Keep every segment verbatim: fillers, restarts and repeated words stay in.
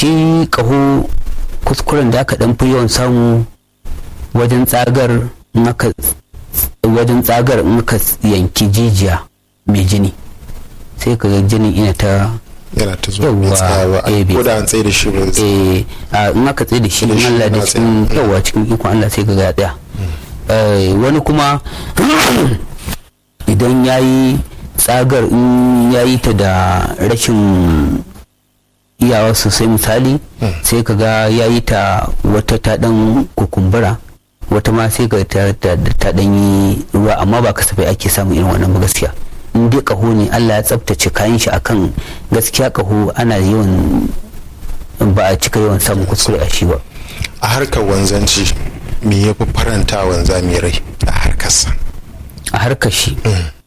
shi ƙaho kuskuren da aka ɗan fi yawan samu wajen tsagar maka wajen tsagar maka yanki jijiya mai jini sai ka ga jinin ina ta yana ta zuwa mai tsayawa ko da an tsaye da shi ba eh a in aka tsaye da shi in Allah da cikin yawa cikin ikon Allah sai ka ga ya tsaya wani kuma idan yayi tsagar in yayi ta da rashin iyawa sosai misali sai ka ga yayi ta wata ta dan kukumbura wata ma sai ga ta dan yi ruwa amma ba kasafai ake samun irin wannan ba gaskiya in dai kaho ne Allah ya tsaftace kayan shi akan gaskiya kaho ana yawan ba a cika yawan samun kuskure a shi ba. A harkar wanzanci me ya fi faranta wanzami rai a harkarsa? A harkar shi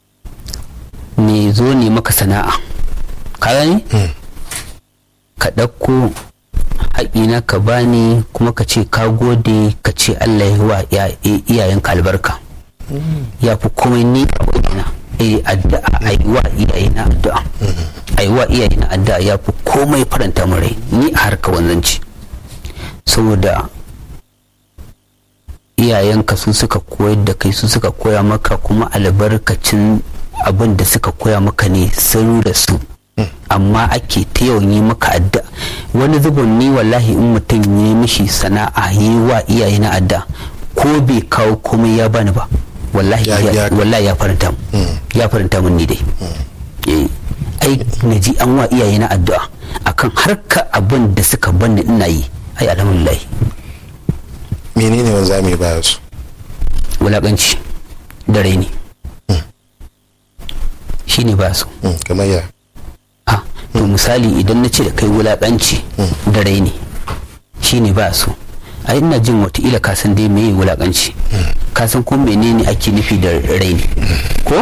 me zo ne maka sana'a ka gani ka ɗauko haƙina ka bani kuma ka ce ka gode ka ce Allah ya wa iyayenka albarka ya fi komai ni a wajena eh addu'a a yi wa iyayena addu'a a yi wa iyayena addu'a ya fi komai faranta mu rai ni a harkar wanzanci saboda iyayenka su suka koyar da kai su suka koya maka kuma albarkacin abin da suka koya maka ne sun da su amma ake ta yawan yi maka adda wani zubin ni wallahi in mutum ya mishi sana'a yi wa iyaye na adda ko bai kawo komai ya bani ba wallahi wallahi ya faranta mu ya faranta mun ni dai ai naji an wa iyaye na addu'a akan harka abin da suka bani ina yi ai alhamdulillah. Menene wanzami baya su? Wulakanci da raini shine ba su kamar ya to misali idan na ce da kai wulakanci da raini shine ba su a ina jin wataƙila kasan dai mai wulakanci kasan kuma menene ake nufi da raini ko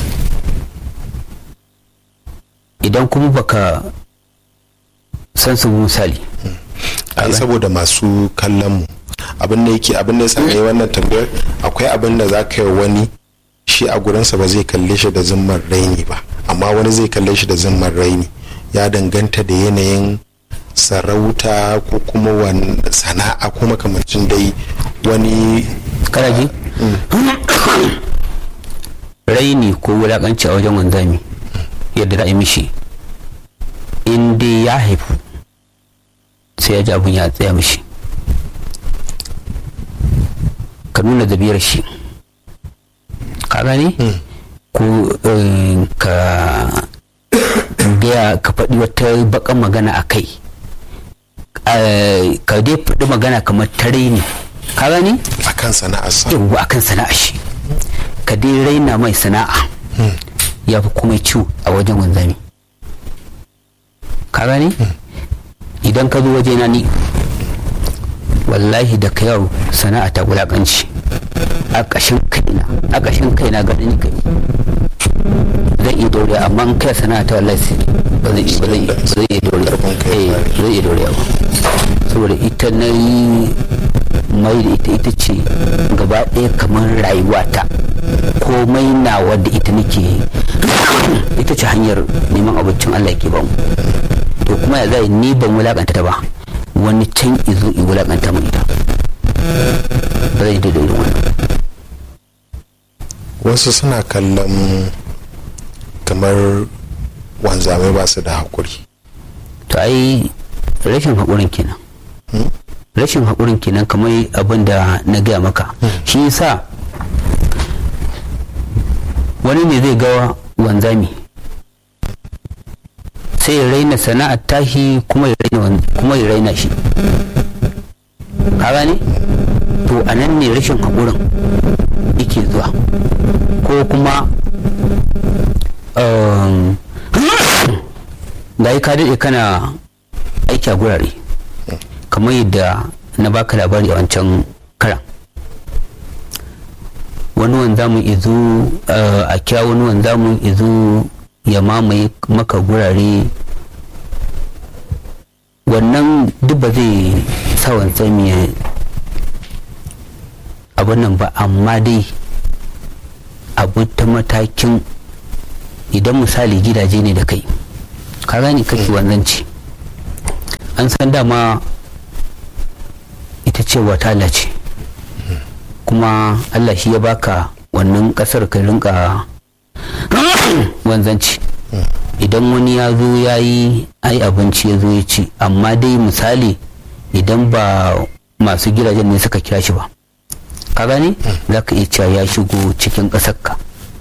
idan kuma baka san su misali ai saboda masu kallon mu abin da yake abin da ya sanya wannan tambayar akwai abin da za ka yi wani shi a gurinsa ba zai kalle shi da zimmar raini ba amma wani zai kalle shi da zimmar raini ya danganta da yanayin sarauta ko kuma wani sana'a ko makamancin dai wani karaji raini ko wulakanci a wajen wanzami yadda za a yi mishi in dai ya haifu sai ya ji abin ya tsaya mishi ka nuna zabiyar shi ka gani ko ka gaya ka faɗi wata bakan magana a kai ka dai faɗi magana kamar tare ne ka gani a kan sana'arsa yau a kan sana'a shi ka dai raina mai sana'a ya fi kuma ciwo a wajen wanzami ka gani idan ka zo wajena ni wallahi da ka yau sana'a ta wulakanci a ƙashin kaina a ƙashin kaina ga ni kai zai iya dore amma in kai sana'a ta wallahi ba zai ba zai ba zai iya dore eh zai iya dore ba saboda ita na yi mai da ita ita ce gaba ɗaya kamar rayuwata komai na wadda ita nake ita ce hanyar neman abincin Allah ke ba mu to kuma ya zai ni ban wulakanta ta ba wani can izo i wulakanta mu ita ba zai da irin wannan. Wasu suna kallon kamar wanzamai ba su da haƙuri. To ai rashin haƙurin kenan rashin haƙurin kenan kamar abin da na gaya maka shi yasa wani ne zai ga wanzami sai ya raina sana'ar tashi kuma ya raina kuma ya raina shi ka gane to a nan ne rashin haƙurin yake zuwa ko kuma ga yi ka daɗe kana aiki a gurare kamar yadda na baka labari a wancan karan wani wanzamun izu a kira wani wanzamun izu ya mamaye maka gurare wannan duk ba zai sa wanzami ya abin nan ba amma dai abu ta matakin idan misali gidaje ne da kai ka gane kake wanzanci an san dama ita ce wata Allah ce, kuma Allah shi ya baka wannan kasar ka rinka wanzanci. Idan wani ya zo ya yi ai abinci ya zo ya ci, amma dai misali idan ba masu gidajen ne suka kira shi ba, ka gani za ka iya cewa ya shigo cikin ƙasarka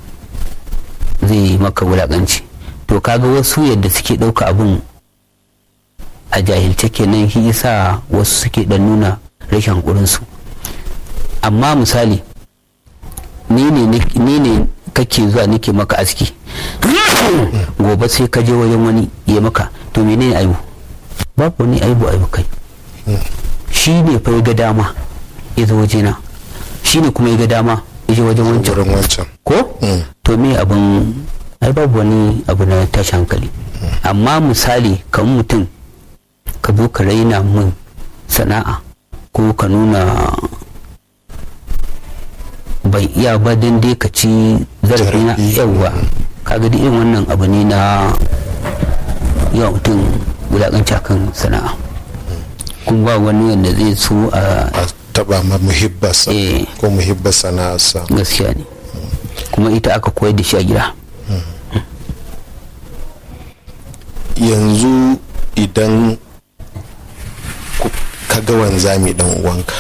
zai maka wulaƙanci. To kaga wasu yadda suke ɗauka abin a jahilce kenan, shi yasa wasu suke ɗan nuna rashin haƙurinsu. amma misali ni ne kake zuwa nake maka aski gobe sai ka je wajen wani ya maka, to menene aibu? babu wani aibu aibu kai. shi ne fa ya ga dama ya zo wajena, shi ne kuma ya ga dama ya je wajen wancan ko to me abin ai babu wani abu na tashi hankali. amma misali kan mutum ka zo ka raina mun sana'a ko ka nuna bai iya ba dan dai ka ci zarafi na yawa, kaga da irin wannan abu ne na yawa mutum wulakanci akan sana'a. kun ba wani wanda zai so a taba ma muhibbarsa ko muhibbar sana'arsa. gaskiya ne, kuma ita aka koyar da shi a gida. yanzu idan ka ga wanzami dan uwanka,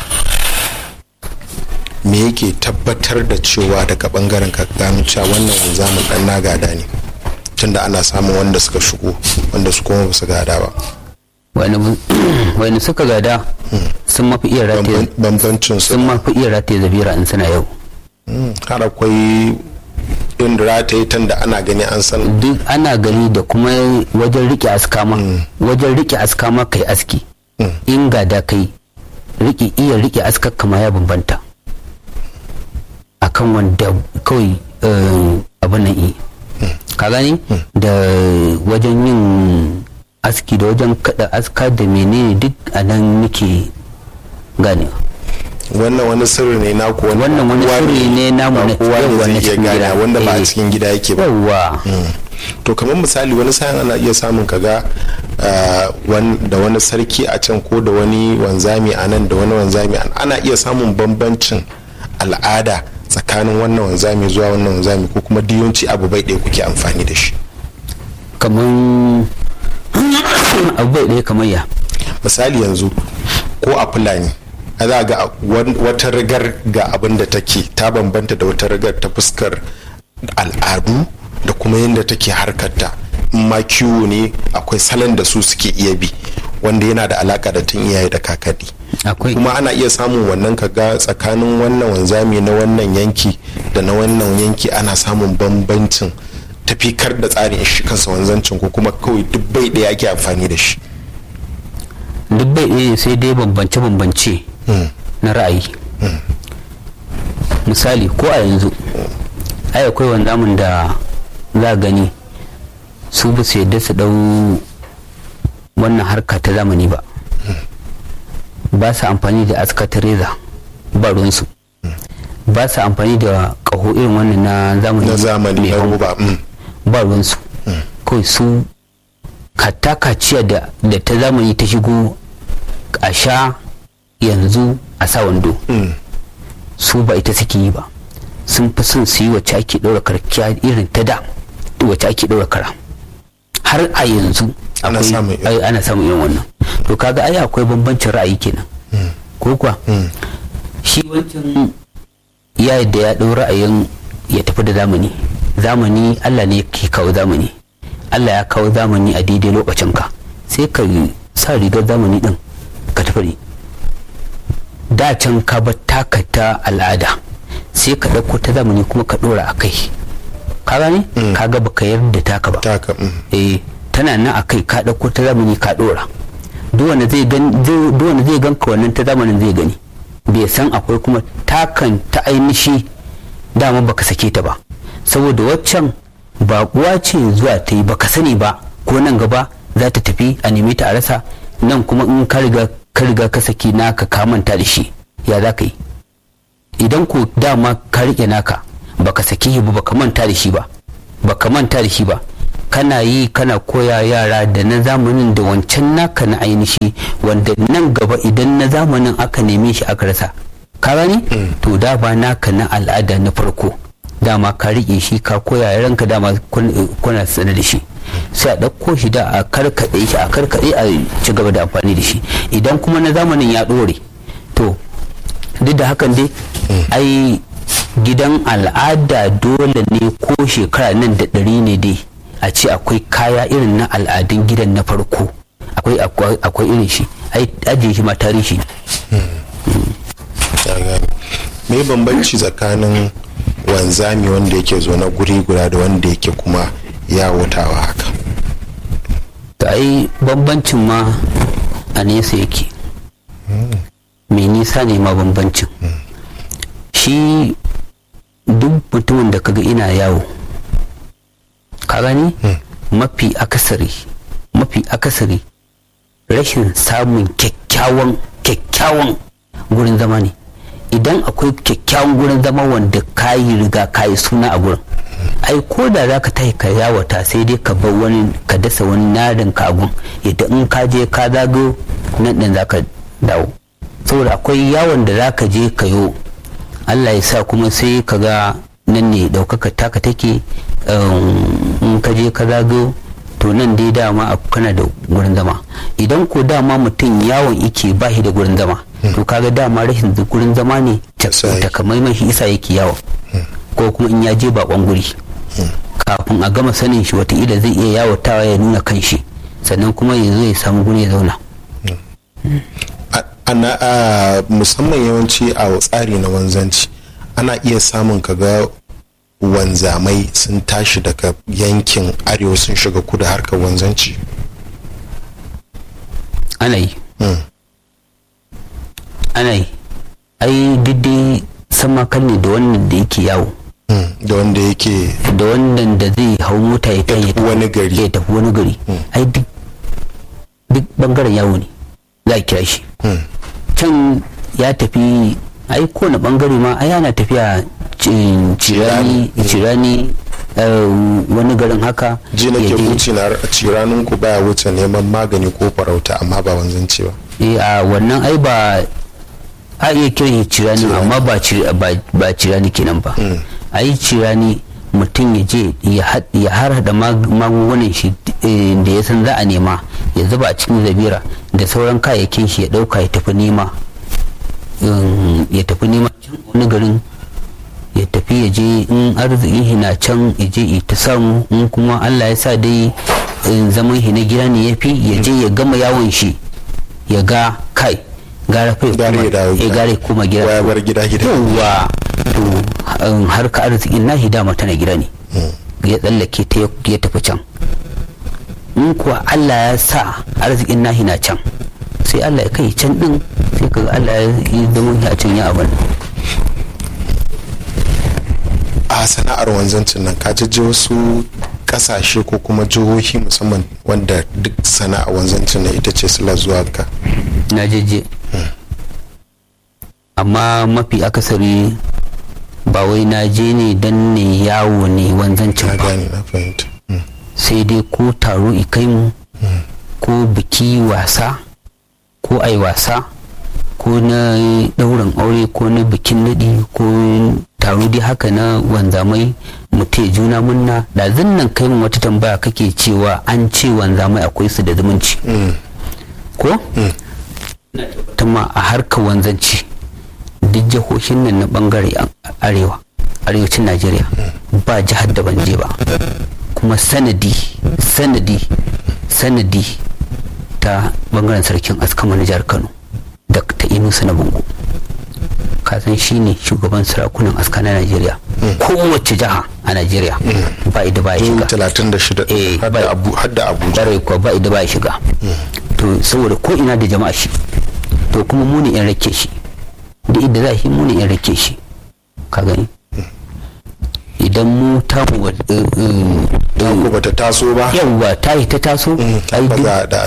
me yake tabbatar da cewa daga bangaren ka gano cewa wannan wanzamin dan na gada ne, tunda ana samun wanda suka shigo wanda su kuma ba su gada ba? wani suka gada sun mafi iya rataye bambancin sun mafi iya rataye zabira in suna yau. har akwai yin rataye tanda ana gani an san duk ana gani, da kuma wajen rike askama wajen rike askama kai aski in gada kai rike iya rike askar kama ya bambanta akan wanda kawai abin nan yi ka gani da wajen yin aski da wajen kada aska da menene duk a nan muke ganewa. wannan wani sirri ne naku, wannan wani sirri ne namu na cikin gida wanda ba a cikin gida yake ba. yawa to kamar misali wani sa'in ana iya samun kaga da wani sarki a can ko da wani wanzami a nan da wani wanzami ana iya samun bambancin al'ada tsakanin wannan wanzami zuwa wannan wanzami, ko kuma diyonci abu bai ɗaya kuke amfani da shi? kamar abu bai ɗaya kamar ya misali yanzu ko a fulani a za ga wata rigar ga abin da take ta bambanta da wata rigar ta fuskar al'adu da kuma yadda take harkarta. in ma kiwo ne akwai salon da su suke iya bi wanda yana da alaka da tun iyaye da kakanni. kuma ana iya samun wannan kaga tsakanin wannan wanzami na wannan yanki da na wannan yanki ana samun bambancin tafikar da tsarin shi kansa wanzancin, ko kuma kawai duk bai ɗaya ake amfani da shi? duk bai ɗaya sai dai bambance-bambance na ra'ayi. misali ko a yanzu ai akwai wanzamin da za gani su ba su yadda su ɗau wannan harka ta zamani ba, ba su amfani da aska ta reza ba ruwansu, ba su amfani da ƙaho irin wannan na zamani ba ruwansu. kawai su hatta kaciya da ta zamani ta shigo a sha yanzu a sa wando, su ba ita suke yi ba, sun fi son su yi wacce ake ɗaura karkiya irin ta da wacce ake ɗaura kara. har a yanzu ana samun irin wannan. to kaga ai akwai bambancin ra'ayi kenan ko kuwa shi wancan ya yadda ya ɗau ra'ayin ya tafi da zamani. zamani Allah ne ke kawo zamani, Allah ya kawo zamani a daidai lokacin ka, sai ka sa rigar zamani din ka tafi. da can ka bar taka ta al'ada sai ka ɗauko ta zamani kuma ka ɗora a kai, ka gane ka ga baka yarda taka ba. eh tana nan a kai ka ɗauko ta zamani ka ɗora. duk wanda zai gan ka wannan ta zamanin zai gani, bai san akwai kuma takan ta ainihi dama baka sake ta ba, saboda waccan baƙuwa ce zuwa ta yi baka sani ba, ko nan gaba za ta tafi a neme ta a rasa. nan kuma in ka riga ka riga ka saki naka ka manta da shi, ya za ka yi? idan ko dama ka rike naka baka sake shi ba, baka manta da shi ba baka manta da shi ba kana yi kana koya yara da na zamanin da wancan naka na ainihi wanda nan gaba idan na zamanin aka neme shi aka rasa ka gani to da ba naka na al'ada na farko dama ka rike shi ka koya yaranka dama kuna sanar da shi sai a ɗauko shi da a karkaɗe shi a karkaɗe a ci gaba da amfani da shi idan kuma na zamanin ya ɗore to duk da hakan dai ai gidan al'ada dole ne ko shekara nan da ɗari ne dai a ce akwai kaya irin na al'adun gidan na farko akwai akwai irin shi ai ajiye shi ma tarihi me bambanci tsakanin wanzami wanda yake zo na guri guda da wanda yake kuma yawatawa haka? ta ai bambancin ma a nesa yake mai nisa ne ma bambancin shi duk mutumin da kaga ina yawo ka gani mafi akasari mafi akasari rashin samun kyakkyawan kyakkyawan gurin zama ne. Idan akwai kyakkyawan gurin zama wanda kayi riga kayi suna a gurin ai ko da za ka tahi ka yawata sai dai ka bar wani ka dasa wani narin kagun idan in ka je ka zago nan ɗin za ka dawo saboda akwai yawon da za ka je ka yo Allah ya sa kuma sai ka ga nan ne ɗaukaka taka take in ka je ka zago to nan dai dama kana da gurin zama idan ko dama mutum yawon yake ba shi da gurin zama to kaga dama rashin gurin zama ne takamaiman shi isa yake yawon ko kuma in ya je bakon guri kafin a gama sanin shi wataƙila zai iya yawatawa ya nuna kan shi sannan kuma ya zo ya samu guri ya zauna ana musamman yawanci a tsari na wanzanci ana iya samun kaga wanzamai sun tashi daga yankin arewa sun shiga kudu harkar wanzanci ana yi ana yi ai diddai sama kan ne da wannan da yake yawo da wanda yake da wannan da zai hau mota ya kai wani gari ya tafi wani gari ai duk duk bangaren yawo ne za a kira shi can ya tafi ai kowane bangare ma ai ana tafiya cirani cirani wani garin haka ji na ke wuce na ciranin ku baya wuce neman magani ko farauta amma ba wanzanci ba eh a wannan ai ba a iya kiran cirani amma ba ba cirani kenan ba ai cirani mutum ya je ya harhaɗa magungunan shi da ya san za a nema ya zuba a cikin zabira da sauran kayayyakin shi ya ɗauka ya tafi nema ya tafi nema wani garin ya tafi ya je in arzikin shi na can ya je ta samu in kuma Allah ya sa dai zaman shi na gida ne ya fi ya je ya gama yawon shi ya ga kai gara fa ya gare kuma gida ya bar gida gida yawa to har ka arzikin nashi dama tana gida ne ya tsallake ta ya tafi can in kuwa Allah ya sa arzikin nashi na can sai Allah ya kai can din sai kaga Allah ya yi zama a can ya abin a sana'ar wanzancin nan ka jajje wasu kasashe ko kuma jihohi musamman wanda duk sana'ar wanzancin nan ita ce sila zuwa ka na jajje amma mafi akasari ba wai na je ne don ne yawo ne wanzancin ba sai dai ko taro ikai mu ko biki wasa ko ai wasa ko na ɗaurin aure ko na bikin naɗi ko taro dai haka na wanzamai mutu juna munna da nan kai mun wata tambaya kake cewa an ce wanzamai akwai su da zumunci ko tama a harkar wanzanci duk jihohin nan na bangare arewa arewacin najeriya ba jihar da ban je ba kuma sanadi sanadi sanadi ta bangaren sarkin askama na jihar kano da ta inusa na bungo kasan shi ne shugaban sarakunan aska na najeriya kowace jiha a najeriya ba ida ba ya shiga talatin da shida hadda abuja bare kuwa ba ida ba ya shiga to saboda ko ina da jama'a shi to kuma mu ne yan rake shi da idda za shi mu ne yan rake shi ka gani idan mu ta mu ko bata taso ba yawa ta yi ta taso ai ba da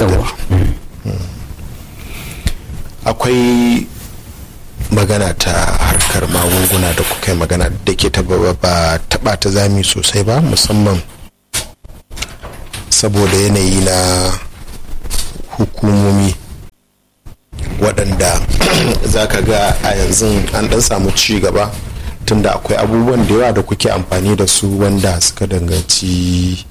akwai magana ta harkar magunguna da kuka yi magana da ke taba ta zami sosai ba musamman saboda yanayi na hukumomi waɗanda za ka ga a yanzu an ɗan samu ci gaba tunda akwai abubuwan da yawa da kuke amfani da su wanda suka danganci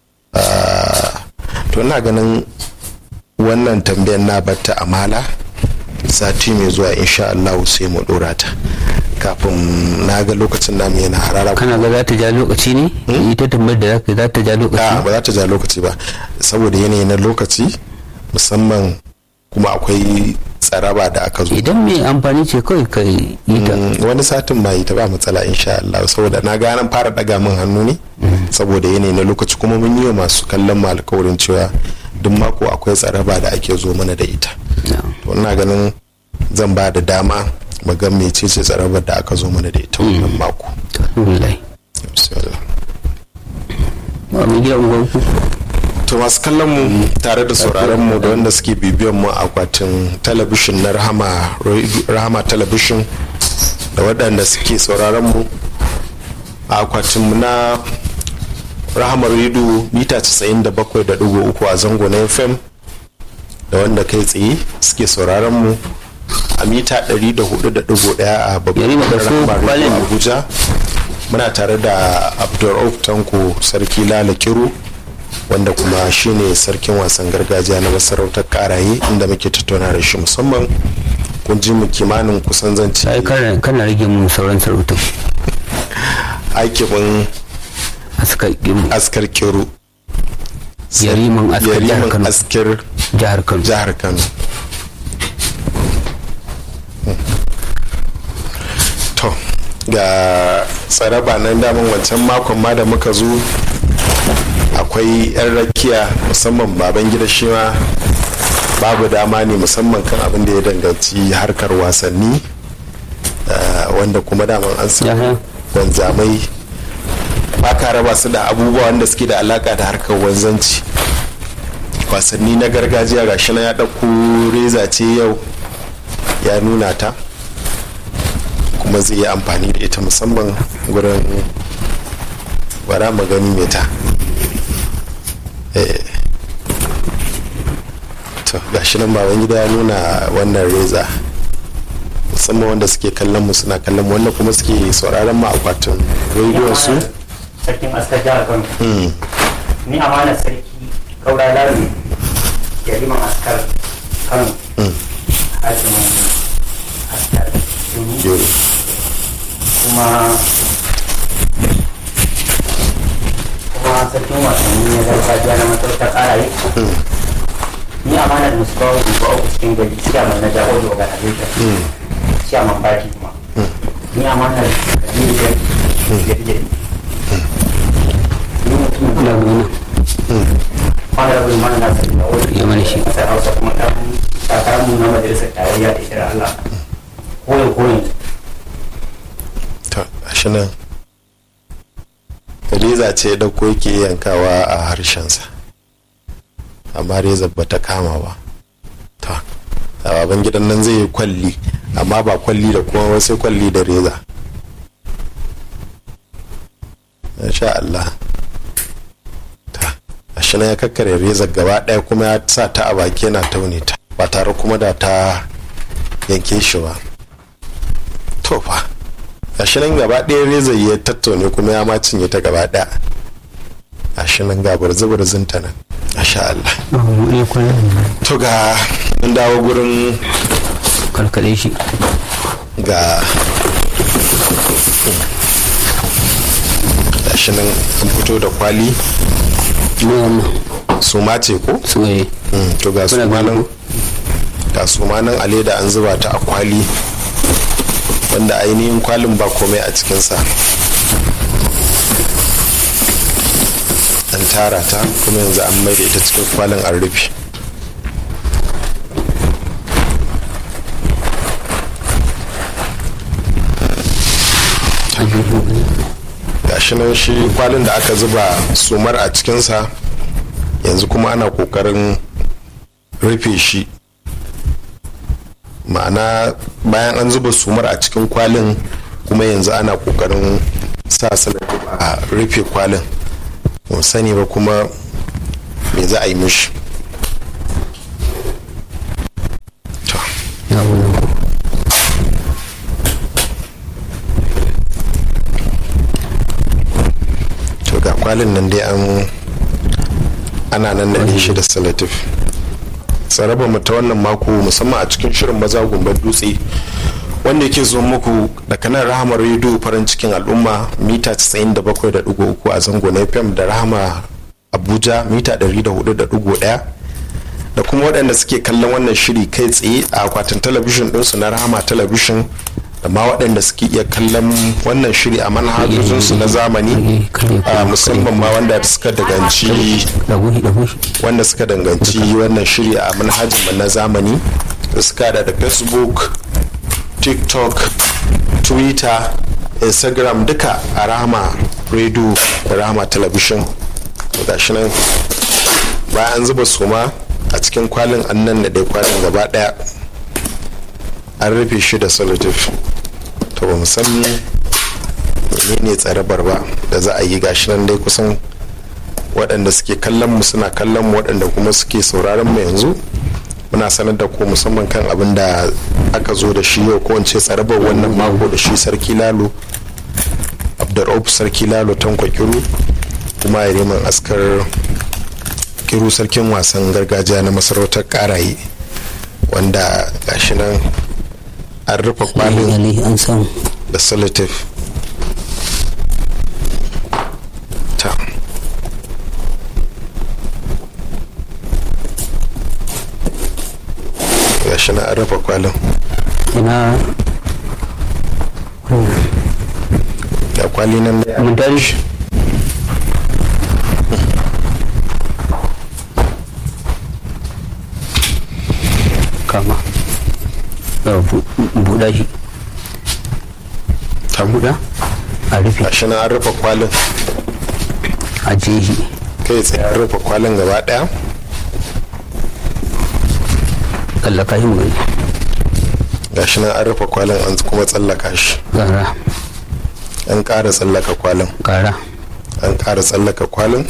to ina ganin wannan tambayar na batta amala sati mai zuwa insha Allah sai mu dora ta kafin na ga lokacin namu yana harara. Kana ga za ta ja lokaci ne? Ita tambayar da zaka za ta ja lokaci? Ba za ta ja lokaci ba saboda yanayi na lokaci musamman kuma akwai tsaraba da aka zo. Idan mai amfani ce kawai ka yi ta. Wani satin ba yi ta ba matsala insha Allah saboda na ga nan fara daga min hannu ne saboda yanayi na lokaci kuma mun yi wa masu kallon mu alƙawarin cewa duk mako akwai tsaraba da ake zo mana da ita. To ina ganin zan ba da dama mu ga mecece tsarabar da aka zo mana da ita wannan mako. To masu kallon mu tare da sauraron mu da wanda suke bibiyan mu a akwatin talabishin na rahama rahama talabishin da waɗanda suke sauraron mu a akwatin mu na rahama radio mita casa'in da bakwai da ɗigo uku a zango na F M da wanda kai tsaye suke sauraron mu a mita ɗari da hudu da ɗigo ɗaya a babban rahama radio Abuja. Muna tare da Abdulrauf Tanko sarki Lala Kiru wanda kuma shine sarkin wasan gargajiya na masarautar Karaye inda muke tattauna da shi musamman kun ji mu kimanin kusan zanci ai kana rage mu sauran sarautar aikin askar kiru askar kiru yariman askar jihar Kano askar jihar Kano jihar Kano to ga tsaraba nan daman wancan makon ma da muka zo akwai yan rakiya musamman baban gida shi ma babu dama ne musamman kan abin da ya danganci harkar wasanni wanda kuma daman an samu wanzamai ba ka raba su da abubuwa wanda suke da alaka da harkar wanzanci wasanni na gargajiya ga shi na ya ɗauko reza ce yau ya nuna ta kuma zai yi amfani da ita musamman gurin bara magani mai ta to gashi nan baban gida ya nuna wannan reza musamman wanda suke kallon mu suna kallon mu wanda kuma suke sauraron mu akwatin rediyon su sarkin askar jihar Kano ni amana sarki kaura lalu jariman askar Kano hajiman askar kuma kuma sarkin wasanni na gargajiya na masarautar Karaye ni amanar musu kawo dubu uku cikin gari ciyaman na jawo da organization ciyaman baki kuma ni amanar kabiru da jirgin ni mutum da gona wanda rabin mana na sarki da wani ya mana shi kasar hausa kuma takarmu na majalisar tarayya da shirin Allah koyo koyo ta shi nan reza ce da ko yake yankawa a harshensa amma reza ba ta kama ba ta baban gidan nan zai yi kwalli amma ba kwalli da kuma wasu kwalli da reza insha Allah ta shi nan ya kakkare reza gaba daya kuma ya sa ta a baki yana taune ta ba tare kuma da ta yanke shi ba to fa gashi nan gaba ɗaya reza ya tattaune kuma ya ma cinye ta gaba ɗaya gashi nan ga barzi-barzin ta nan masha Allah to ga mun dawo gurin karkade shi ga gashi nan an fito da kwali suma ce ko? soye to ga suma nan ga suma nan a leda an zuba ta a kwali wanda ainihin kwalin ba komai a cikinsa an tara ta kuma yanzu an mai da ita cikin kwalin an rufe gashi nan shi kwalin da aka zuba sumar a cikinsa yanzu kuma ana kokarin rufe shi ma'ana bayan an zuba sumar a cikin kwalin kuma yanzu ana kokarin sa sanar a rufe kwalin mun sani ba kuma me za a yi mishi. to ga kwalin nan dai an ana nan da shi da salatif. tsaraba mu ta wannan mako musamman a cikin shirin maza gumbar dutse wanda yake zo muku da kanan rahama rediyo farin cikin al'umma mita casa'in da bakwai da digo uku a zango na F M da rahama abuja mita ɗari da hudu da digo ɗaya da kuma waɗanda suke kallon wannan shiri kai tsaye a akwatin talabijin ɗinsu na rahama talabijin da ma waɗanda suke iya kallon wannan shiri a manhajojinsu na zamani a musamman ma wanda suka danganci wanda suka danganci wannan shiri a manhajin na zamani da suka da da facebook, tiktok, twitter, instagram duka a rahama radio da rahama talabijin. ga shi nan bayan zuba suma a cikin kwalin annan da dai kwalin gaba daya an rufe shi da solutif. to ba musamman menene tsarabar ba da za a yi gashi nan dai kusan waɗanda suke kallon mu suna kallon mu waɗanda kuma suke sauraron mu yanzu muna sanar da ku musamman kan abin da aka zo da shi yau ko in ce tsarabar wannan mako da shi sarki lalo abdurrauf sarki lalo tanko kiru kuma yariman askar kiru sarkin wasan gargajiya na masarautar karaye wanda gashi nan an rufe kwalin da solutif. ta gashi nan an rufe kwalin ina da kwali nan da mun tashi kama buɗa shi ta buɗa a rufe gashi nan an rufe kwalin a je shi kai tsaye an rufe kwalin gaba daya tsallaka shi mu gashi nan an rufe kwalin an kuma tsallaka shi gara an ƙara tsallaka kwalin gara an ƙara tsallaka kwalin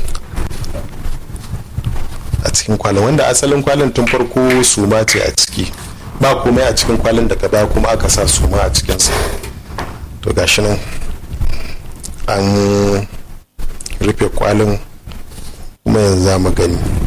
a cikin kwalin wanda asalin kwalin tun farko suma ce a ciki ba komai a cikin kwalin daga baya kuma aka sa suma a cikinsa. to gashi nan an rufe kwalin kuma yanzu za mu gani